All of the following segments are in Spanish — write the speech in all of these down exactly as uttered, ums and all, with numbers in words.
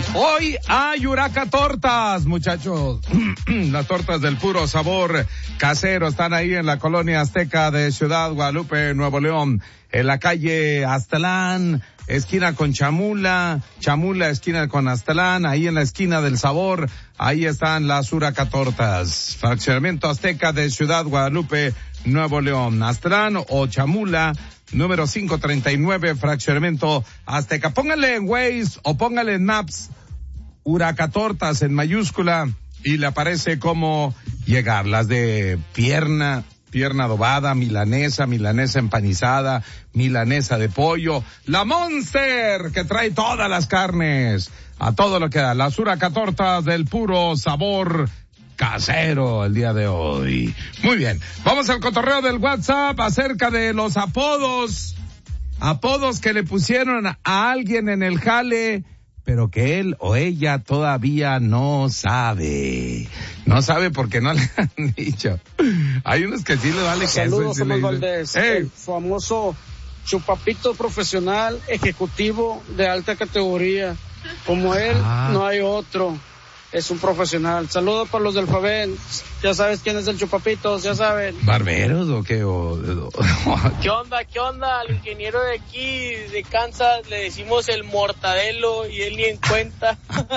Hoy hay Huraca Tortas, muchachos. Las tortas del puro sabor casero están ahí en la colonia azteca de Ciudad Guadalupe, Nuevo León, en la calle Aztlán, esquina con Chamula, Chamula, esquina con Aztlán, ahí en la esquina del sabor, ahí están las Huraca Tortas. Fraccionamiento Azteca de Ciudad Guadalupe, Nuevo León, Aztlán o Chamula, número quinientos treinta y nueve, fraccionamiento Azteca. Póngale en Waze o póngale en Maps Huraca Tortas en mayúscula y le aparece cómo llegar. Las de pierna, pierna adobada, milanesa, milanesa empanizada, milanesa de pollo, la Monster que trae todas las carnes, a todo lo que da. Las Huraca Tortas del puro sabor casero el día de hoy. Muy bien, vamos al cotorreo del WhatsApp acerca de los apodos, apodos que le pusieron a alguien en el jale, pero que él o ella todavía no sabe. No sabe porque no le han dicho. Hay unos que sí le vale que Saludos, eso. Saludos, Valdés. Hey. El famoso chupapito profesional ejecutivo de alta categoría. Como él, ah. no hay otro. Es un profesional. Saludos para los del Faben. Ya sabes quién es el Chupapitos, ya saben. ¿Barberos o qué? O, o, ¿Qué onda, qué onda? Al ingeniero de aquí, de Kansas, le decimos el Mortadelo y él ni en cuenta.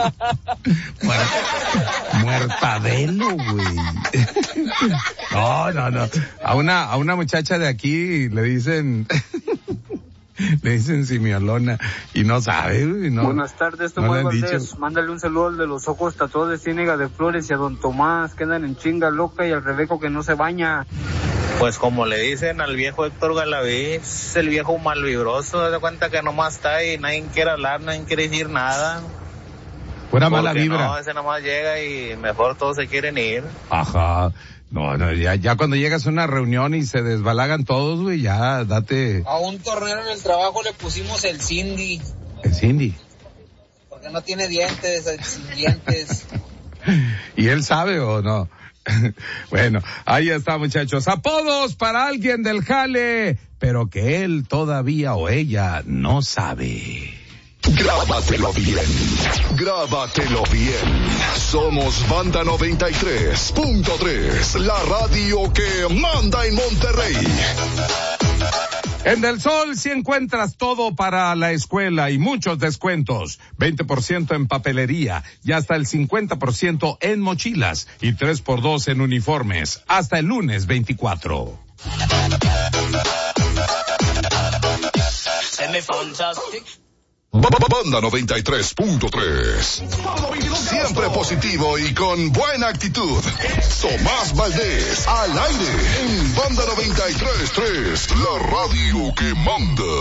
Muertadelo, güey. No, no, no. A una, a una muchacha de aquí le dicen... Le dicen simiolona y no sabe, güey, no. Buenas tardes, Tomás no Valdés. Mándale un saludo al de los ojos tatuados de Ciénega de Flores y a don Tomás, que andan en chinga loca, y al Rebeco que no se baña. Pues como le dicen al viejo Héctor Galaví, es el viejo malvibroso, de cuenta que nomás está y nadie quiere hablar, nadie quiere decir nada. Fuera mala vibra. No, ese nomás llega y mejor todos se quieren ir. Ajá. No, no, ya, ya cuando llegas a una reunión y se desbalagan todos, güey, ya, date... A un tornero en el trabajo le pusimos el Cindy. ¿El Cindy? Porque no tiene dientes, sin dientes. ¿Y él sabe o no? Bueno, ahí está, muchachos. Apodos para alguien del jale, pero que él todavía o ella no sabe. Grábatelo bien, grábatelo bien. Somos Banda noventa y tres punto tres, la radio que manda en Monterrey. En Del Sol si encuentras todo para la escuela y muchos descuentos. veinte por ciento en papelería y hasta el cincuenta por ciento en mochilas y tres por dos en uniformes. Hasta el lunes veinticuatro. Banda noventa y tres punto tres. Siempre positivo y con buena actitud. Tomás Valdés, al aire, en Banda noventa y tres punto tres, la radio que manda.